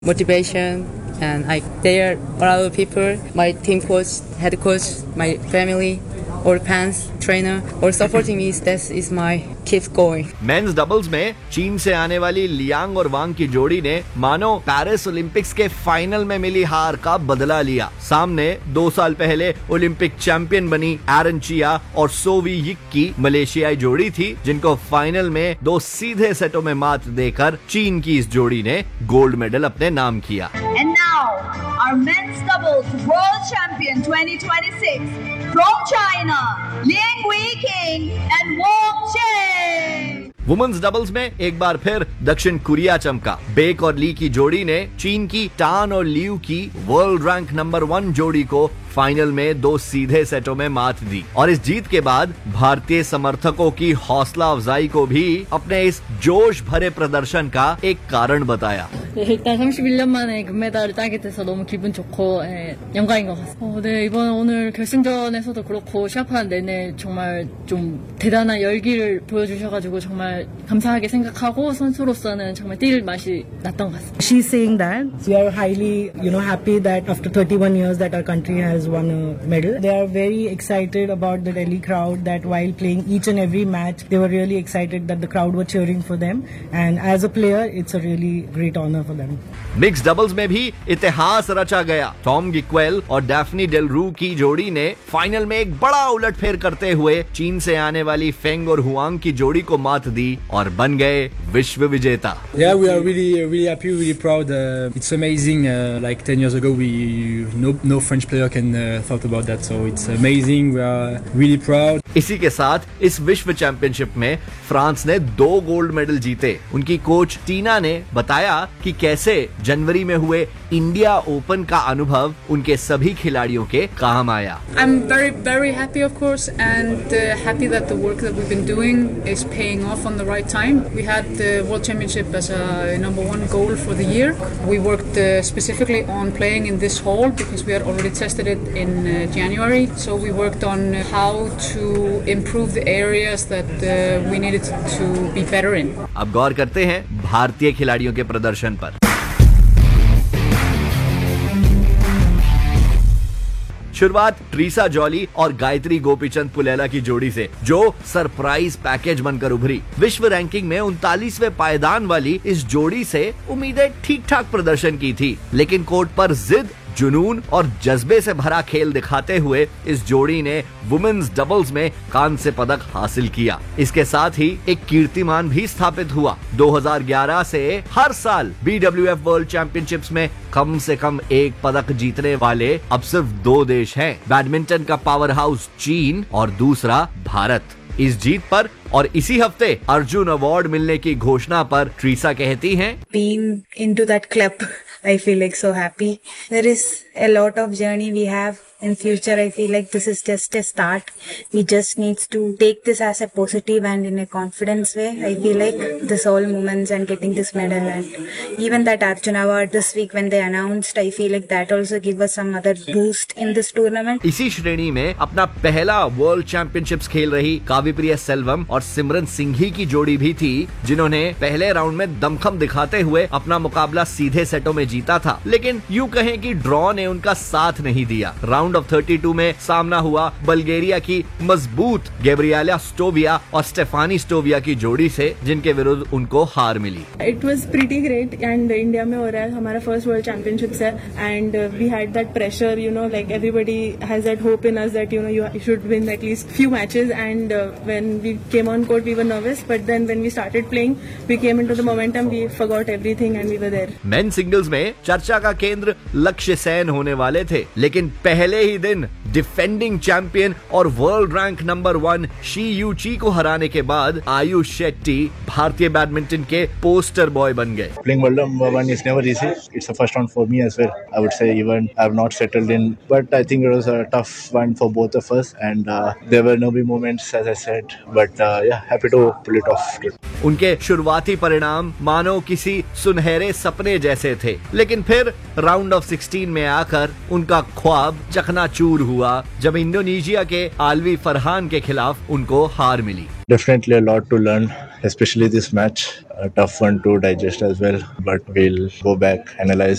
motivation, and there are a lot of people, my team coach, head coach, my family, or fans, trainer, or supporting me. That is my keep going. Men's doubles में चीन से आने वाली Liang और वांग की जोड़ी ने मानो पेरिस ओलंपिक्स के फाइनल में मिली हार का बदला लिया। सामने 2 साल पहले ओलंपिक चैंपियन बनी एरन चिया और सोवी यिक की मलेशियाई जोड़ी थी, जिनको फाइनल में 2 सीधे सेटों में मात देकर चीन की इस जोड़ी ने गोल्ड मेडल अपने नाम किया। And now our men's doubles world champion 2026 from China, Liang Weiqing and Wang Zheng. Women's doubles में एक बार फिर दक्षिण कोरिया चमका। बेक और ली की जोड़ी ने चीन की टान और लियू की वर्ल्ड रैंक नंबर 1 जोड़ी को फाइनल में 2 सीधे सेटों में मात दी और इस जीत के बाद भारतीय समर्थकों की हौसला अफजाई को भी अपने इस जोश भरे प्रदर्शन का एक कारण बताया। 일단 31년 만에 금메달을 따게 돼서 너무 기분 좋고 영광인 것 같습니다. 네, 이번 오늘 결승전에서도 그렇고 시합하는 내내 정말 좀 대단한 열기를 보여주셔가지고 정말 감사하게 생각하고 선수로서는 정말 뛸 맛이 났던 것 같습니다. She's saying that we are highly, happy that after 31 years that our country has won a medal. They are very excited about the Delhi crowd, that while playing each and every match, they were really excited that the crowd were cheering for them. And as a player, it's a really great honor for them. Mix doubles में भी इतिहास रचा गया। Tom गिक्वेल और Daphne del रू की जोड़ी ने फाइनल में एक बड़ा उलटफेर करते हुए चीन से आने वाली फेंग और हुआंग की जोड़ी को मात दी और बन गए विश्व विजेता। Yeah, we are really happy, really proud. It's amazing. Like 10 years ago, no French player can thought about that. So it's amazing. We are really proud. इसी के साथ इस विश्व चैंपियनशिप में फ्रांस ने 2 गोल्ड मेडल जीते। उनकी कोच टीना ने बताया कि कैसे जनवरी में हुए इंडिया ओपन का अनुभव उनके सभी खिलाड़ियों के काम आया। I'm very happy, of course, and happy that the work that we've been doing is paying off on the right time. We had the World Championship as a number 1 goal for the year. We worked specifically on playing in this hall because we had already tested it in January. So we worked on how to improve the areas that we needed to be better in. अब गौर करते हैं भारतीय खिलाड़ियों के प्रदर्शन पर। शुरुआत Treesa jolly और गायत्री गोपीचंद पुलेला की जोड़ी से, जो सरप्राइज पैकेज बनकर उभरी। विश्व रैंकिंग में 39वें पायदान वाली इस जोड़ी से उम्मीदें ठीक ठाक प्रदर्शन की थी, लेकिन कोर्ट पर जिद, जुनून और जज्बे से भरा खेल दिखाते हुए इस जोड़ी ने वुमेन्स डबल्स में कांस्य पदक हासिल किया। इसके साथ ही एक कीर्तिमान भी स्थापित हुआ। 2011 से हर साल BWF वर्ल्ड चैंपियनशिप्स में कम से कम एक पदक जीतने वाले अब सिर्फ 2 देश हैं, बैडमिंटन का पावर हाउस चीन और दूसरा भारत। इस जीत पर और इसी हफ्ते अर्जुन अवार्ड मिलने की घोषणा पर ट्रीसा कहती हैं, Being into that club, I feel like so happy. There is a lot of journey we have in future. I feel like this is just a start. We just needs to take this as a positive and in a confidence way. I feel like this all moments and getting this medal and even that Arjun Award this week when they announced, I feel like that also give us some other boost in this tournament. इसी श्रेणी में अपना पहला world championships खेल रही काव्यप्रिया सेल्वम और सिमरन सिंघी की जोड़ी भी थी, जिन्होंने पहले राउंड में दमखम दिखाते हुए अपना मुकाबला सीधे सेटों में जीता था, लेकिन यूं कहें कि ड्रॉ ने उनका साथ नहीं दिया। राउंड ऑफ 32 में सामना हुआ बल्गेरिया की मजबूत गैब्रिएला स्टोविया और स्टेफानी स्टोविया की जोड़ी से, जिनके विरुद्ध उनको हार मिली। It was pretty great and India में हो रहा है, हमारा फर्स्ट वर्ल्ड चैंपियनशिप्स है and we had that pressure, like everybody has that hope in us that you should win at least few matches and when we came on court we were nervous, but then when we started playing we came into the momentum, we forgot everything and we were there. Main singles में चर्चा का केंद्र लक्ष्य सेन होने वाले थे, लेकिन पहले ही दिन डिफेंडिंग चैंपियन और world rank number 1 she you ची को हराने के बाद आयुष शेट्टी भारतीय बैडमिंटन के पोस्टर बॉय बन गए। Playing World number 1 is never easy. It's a first round for me as well. I would say even I have not settled in, but I think it was a tough one for both of us and there were nervy moments as I said, but yeah, happy to pull it off. उनके शुरुआती परिणाम मानो किसी सुनहरे सपने जैसे थे, लेकिन फिर राउंड ऑफ 16 में आकर उनका ख्वाब चकनाचूर हुआ जब इंडोनेशिया के आलवी फरहान के खिलाफ उनको हार मिली। Definitely a lot to learn especially this match. A tough one to digest as well, but we'll go back, analyze